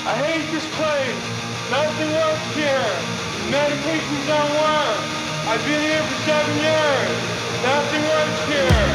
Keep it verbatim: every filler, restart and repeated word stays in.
I hate this place. Nothing works here. Medications don't work. I've been here for seven years. Nothing works here.